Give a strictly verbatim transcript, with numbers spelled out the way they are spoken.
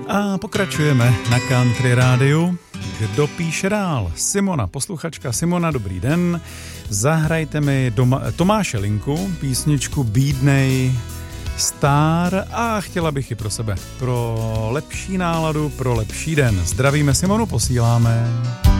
A pokračujeme na Country Rádiu. Kdo píše dál? Simona, posluchačka Simona, dobrý den. Zahrajte mi doma, Tomáše Linku, písničku Bídnej Star a chtěla bych ji pro sebe. Pro lepší náladu, pro lepší den. Zdravíme Simonu, posíláme.